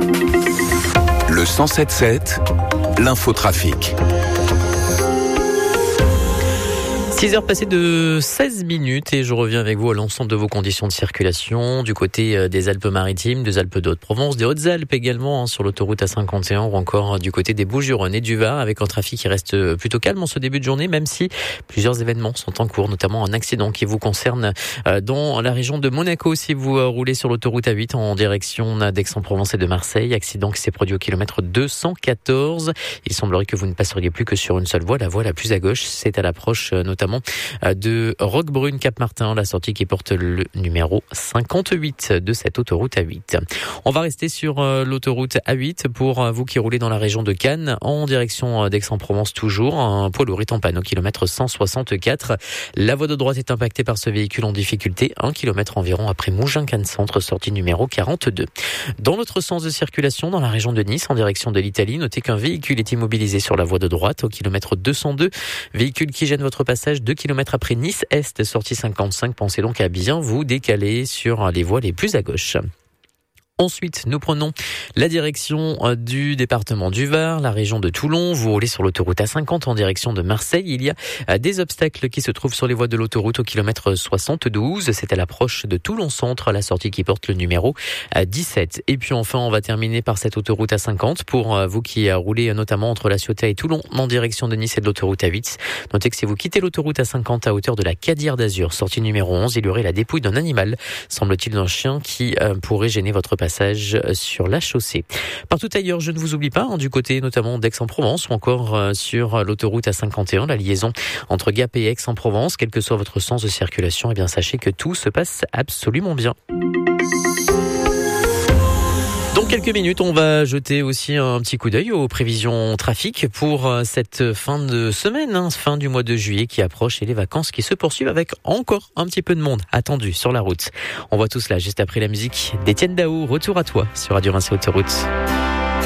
Le 107.7, l'infotrafic. 6h passées de 16 minutes et je reviens avec vous à l'ensemble de vos conditions de circulation du côté des Alpes-Maritimes, des Alpes de Haute-Provence, des Hautes-Alpes également sur l'autoroute A51 ou encore du côté des Bouches-du-Rhône et du Var avec un trafic qui reste plutôt calme en ce début de journée même si plusieurs événements sont en cours, notamment un accident qui vous concerne dans la région de Monaco si vous roulez sur l'autoroute A8 en direction d'Aix-en-Provence et de Marseille. Accident qui s'est produit au kilomètre 214. Il semblerait que vous ne passeriez plus que sur une seule voie, la voie la plus à gauche. C'est à l'approche notamment de Roquebrune Cap-Martin, la sortie qui porte le numéro 58 de cette autoroute A8. On va rester sur l'autoroute A8 pour vous qui roulez dans la région de Cannes en direction d'Aix-en-Provence toujours. Un poids lourd est en panne au kilomètre 164. La voie de droite est impactée par ce véhicule en difficulté, 1 km environ après Mougins-Cannes Centre, sortie numéro 42. Dans l'autre sens de circulation, dans la région de Nice en direction de l'Italie, notez qu'un véhicule est immobilisé sur la voie de droite au kilomètre 202. Véhicule qui gêne votre passage 2 km après Nice-Est, sortie 55. Pensez donc à bien vous décaler sur les voies les plus à gauche. Ensuite, nous prenons la direction du département du Var, la région de Toulon. Vous roulez sur l'autoroute A50 en direction de Marseille. Il y a des obstacles qui se trouvent sur les voies de l'autoroute au kilomètre 72. C'est à l'approche de Toulon Centre, la sortie qui porte le numéro 17. Et puis enfin, on va terminer par cette autoroute A50 pour vous qui roulez notamment entre La Ciotat et Toulon en direction de Nice et de l'autoroute A8. Notez que si vous quittez l'autoroute A50 à hauteur de la Cadière d'Azur, sortie numéro 11, il y aurait la dépouille d'un animal, semble-t-il d'un chien qui pourrait gêner votre passage sur la chaussée. Partout ailleurs, je ne vous oublie pas, du côté notamment d'Aix-en-Provence ou encore sur l'autoroute A51, la liaison entre Gap et Aix-en-Provence, quel que soit votre sens de circulation, eh bien sachez que tout se passe absolument bien. Dans quelques minutes, on va jeter aussi un petit coup d'œil aux prévisions trafic pour cette fin de semaine, fin du mois de juillet qui approche et les vacances qui se poursuivent avec encore un petit peu de monde attendu sur la route. On voit tout cela juste après la musique d'Étienne Daou. Retour à toi sur Radio Vinci Autoroute.